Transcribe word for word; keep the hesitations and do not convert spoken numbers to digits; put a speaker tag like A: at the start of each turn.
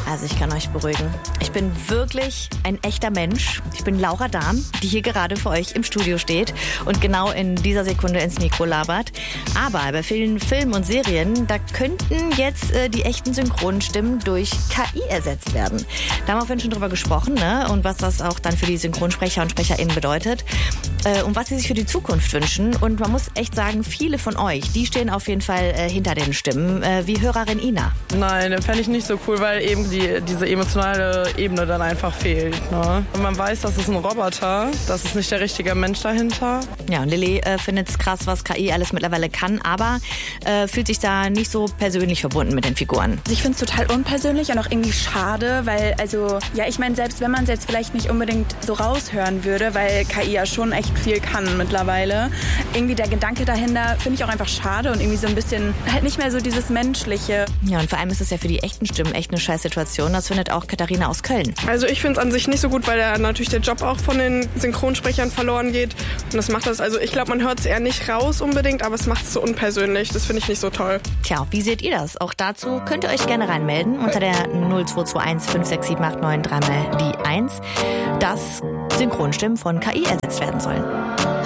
A: Also ich kann euch beruhigen. Ich bin wirklich ein echter Mensch. Ich bin Laura Dahm, die hier gerade für euch im Studio steht und genau in dieser Sekunde ins Mikro labert. Aber bei vielen Filmen und Serien, da könnten jetzt äh, die echten Synchronstimmen durch K I ersetzt werden. Da haben wir vorhin schon drüber gesprochen, ne? Und was das auch dann für die Synchronsprecher und SprecherInnen bedeutet. Äh, und was sie sich für die Zukunft wünschen. Und man muss echt sagen, viele von euch, die stehen auf jeden Fall äh, hinter den Stimmen. Äh, wie Hörerin Ina.
B: Nein, fände ich nicht so cool, weil eben die, diese emotionale Ebene dann einfach fehlt. Ne? Und man weiß, das ist ein Roboter, das ist nicht der richtige Mensch dahinter.
A: Ja, und Lilly äh, findet es krass, was K I alles mittlerweile kann, aber äh, fühlt sich da nicht so persönlich verbunden mit den Figuren.
C: Ich finde es total unpersönlich und auch irgendwie schade, weil, also, ja, ich meine, selbst wenn man es jetzt vielleicht nicht unbedingt so raushören würde, weil K I ja schon echt viel kann mittlerweile, irgendwie der Gedanke dahinter finde ich auch einfach schade und irgendwie so ein bisschen halt nicht mehr so dieses Menschliche.
A: Ja, und vor allem ist es ja für die echten Stimmen echt eine Scheißsituation. Das findet auch Katharina aus Köln.
D: Also ich finde es an sich nicht so gut, weil da natürlich der Job auch von den Synchronsprechern verloren geht. Und das macht das, also ich glaube, man hört es eher nicht raus unbedingt, aber es macht es so unpersönlich. Das finde ich nicht so toll.
A: Tja, wie seht ihr das? Auch dazu könnt ihr euch gerne reinmelden unter der null zwei zwei eins fünf sechs sieben acht neun drei mal die eins, dass Synchronstimmen von K I ersetzt werden sollen.